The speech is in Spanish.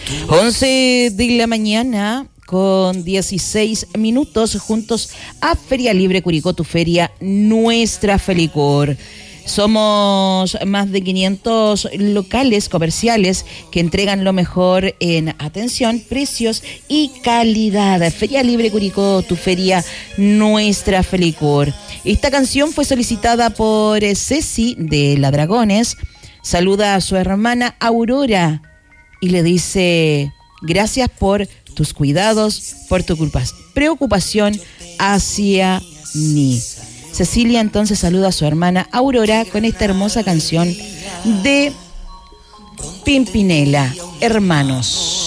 11 de la mañana con 16 minutos, juntos a Feria Libre Curicó, tu feria, nuestra Felicor. Somos más de 500 locales comerciales que entregan lo mejor en atención, precios y calidad. Feria Libre Curicó, tu feria, nuestra Felicor. Esta canción fue solicitada por Ceci de La Dragones. Saluda a su hermana Aurora y le dice: gracias por tus cuidados, por tu preocupación hacia mí. Cecilia entonces saluda a su hermana Aurora con esta hermosa canción de Pimpinela, Hermanos.